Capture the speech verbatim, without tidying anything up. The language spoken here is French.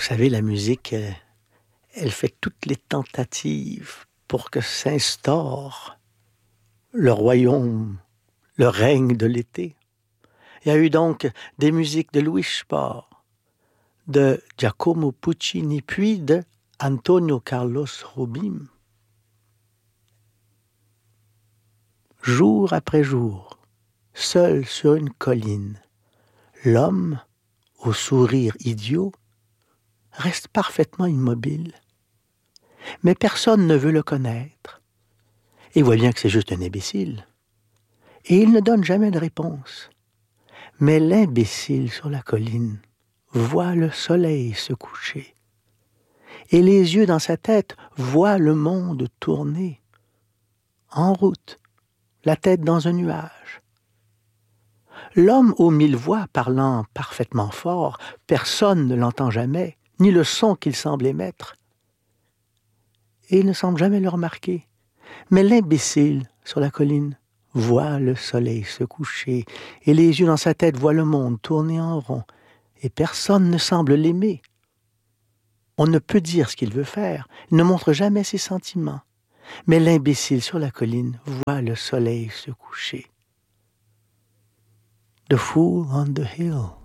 savez, la musique, elle, elle fait toutes les tentatives pour que s'instaure le royaume, le règne de l'été. Il y a eu donc des musiques de Louis Spohr, de Giacomo Puccini, puis de Antonio Carlos Jobim. Jour après jour, seul sur une colline, l'homme, au sourire idiot, reste parfaitement immobile. Mais personne ne veut le connaître. Il voit bien que c'est juste un imbécile. Et il ne donne jamais de réponse. Mais l'imbécile sur la colline voit le soleil se coucher. Et les yeux dans sa tête voient le monde tourner. En route, la tête dans un nuage. L'homme aux mille voix parlant parfaitement fort, personne ne l'entend jamais, ni le son qu'il semble émettre. Et il ne semble jamais le remarquer. Mais l'imbécile sur la colline voit le soleil se coucher, et les yeux dans sa tête voient le monde tourner en rond, et personne ne semble l'aimer. On ne peut dire ce qu'il veut faire, il ne montre jamais ses sentiments. Mais l'imbécile sur la colline voit le soleil se coucher. The fool on the hill.